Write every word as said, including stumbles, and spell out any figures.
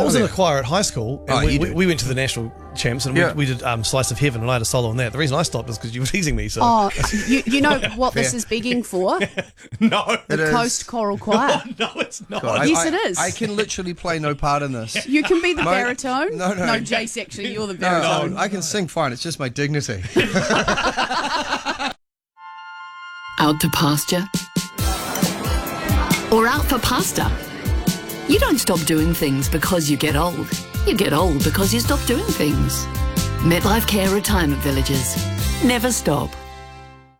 was in a choir at high school, and Oh, we, you we, did. we went to the national champs, and Yeah. we, we did um, Slice of Heaven, and I had a solo on that. The reason I stopped is because you were teasing me. So Oh, you, you know what this is begging for? no, It is. Coast Choral Choir. no, it's not. God, I- Yes, I- it is. I can literally play no part in this. You can be the My- baritone. No, no. No, Jace, actually, you're the No, baritone. no, I can sing fine. It's just my dignity. Out to pasture? Or out for pasta? You don't stop doing things because you get old. You get old because you stop doing things. MetLife Care Retirement Villages. Never stop.